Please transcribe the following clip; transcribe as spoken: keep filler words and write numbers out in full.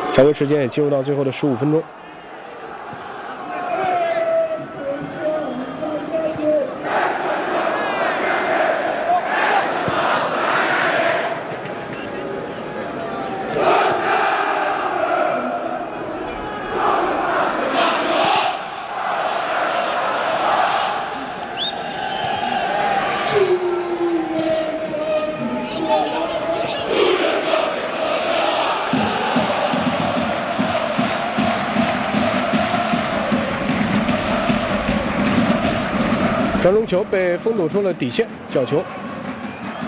调整时间也进入到最后的十五分钟。传中球被封堵出了底线，角球。